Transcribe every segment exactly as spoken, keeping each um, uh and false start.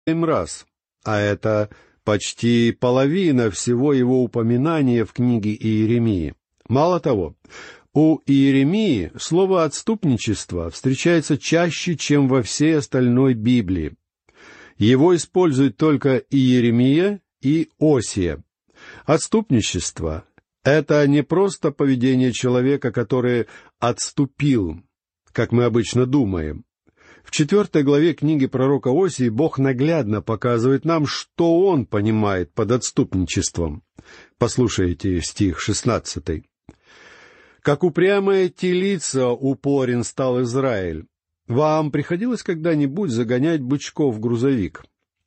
семь раз, а это почти половина всего его упоминания в книге Иеремии. Мало того, у Иеремии слово «отступничество» встречается чаще, чем во всей остальной Библии. Его используют только Иеремия и Осия. Отступничество — это не просто поведение человека, который отступил, как мы обычно думаем. В четвертой главе книги пророка Осии Бог наглядно показывает нам, что Он понимает под отступничеством. Послушайте стих шестнадцатый. «Как упрямая телица упорен стал Израиль. Вам приходилось когда-нибудь загонять бычков в грузовик?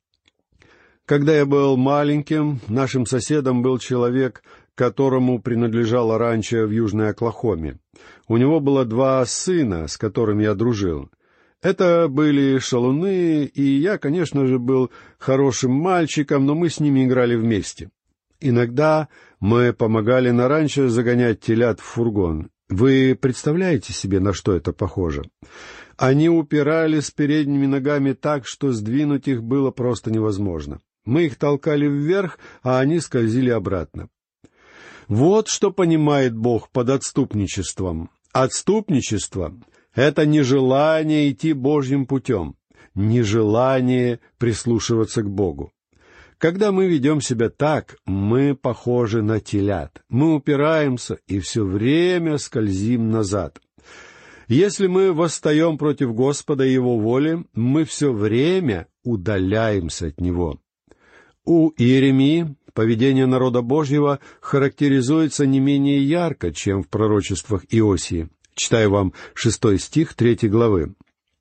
Когда я был маленьким, нашим соседом был человек, которому принадлежало ранчо в Южной Оклахоме. У него было два сына, с которыми я дружил. Это были шалуны, и я, конечно же, был хорошим мальчиком, но мы с ними играли вместе. Иногда мы помогали на ранчо загонять телят в фургон. Вы представляете себе, на что это похоже? Они упирались передними ногами так, что сдвинуть их было просто невозможно. Мы их толкали вверх, а они скользили обратно. Вот что понимает Бог под отступничеством. Отступничество — это нежелание идти Божьим путем, нежелание прислушиваться к Богу. Когда мы ведем себя так, мы похожи на телят. Мы упираемся и все время скользим назад. Если мы восстаем против Господа и Его воли, мы все время удаляемся от Него. У Иеремии поведение народа Божьего характеризуется не менее ярко, чем в пророчествах Иосии. Читаю вам шестой стих третьей главы.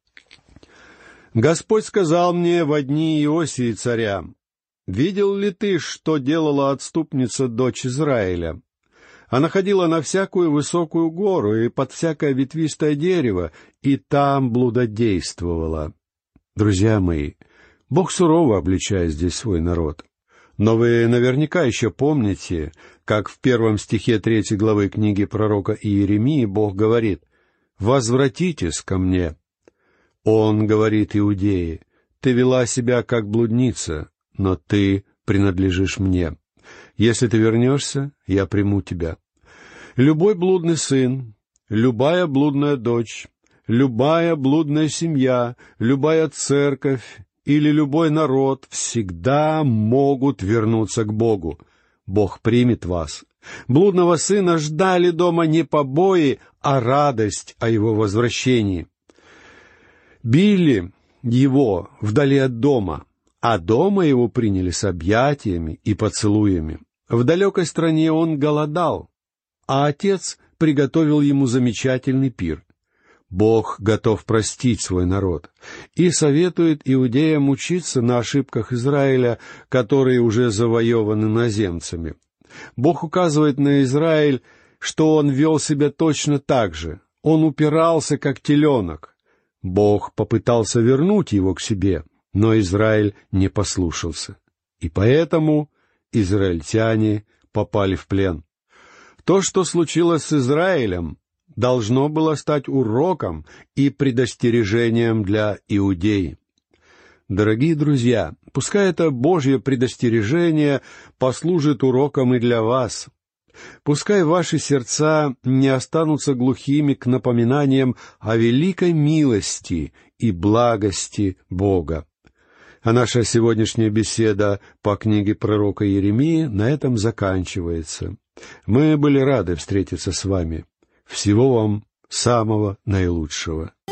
«Господь сказал мне во дни Иосии царя: видел ли ты, что делала отступница дочь Израиля? Она ходила на всякую высокую гору и под всякое ветвистое дерево, и там блудодействовала». Друзья мои, Бог сурово обличает здесь свой народ. Но вы наверняка еще помните, как в первом стихе третьей главы книги пророка Иеремии Бог говорит: «Возвратитесь ко мне». Он говорит Иудее: «Ты вела себя как блудница, но ты принадлежишь мне. Если ты вернешься, я приму тебя». Любой блудный сын, любая блудная дочь, любая блудная семья, любая церковь или любой народ всегда могут вернуться к Богу. Бог примет вас. Блудного сына ждали дома не побои, а радость о его возвращении. Били его вдали от дома, а дома его приняли с объятиями и поцелуями. В далекой стране он голодал, а отец приготовил ему замечательный пир. Бог готов простить свой народ и советует иудеям учиться на ошибках Израиля, которые уже завоеваны иноземцами. Бог указывает на Израиль, что он вел себя точно так же. Он упирался, как теленок. Бог попытался вернуть его к себе, но Израиль не послушался. И поэтому израильтяне попали в плен. То, что случилось с Израилем, должно было стать уроком и предостережением для Иудеи. Дорогие друзья, пускай это Божье предостережение послужит уроком и для вас. Пускай ваши сердца не останутся глухими к напоминаниям о великой милости и благости Бога. А наша сегодняшняя беседа по книге пророка Иеремии на этом заканчивается. Мы были рады встретиться с вами. Всего вам самого наилучшего.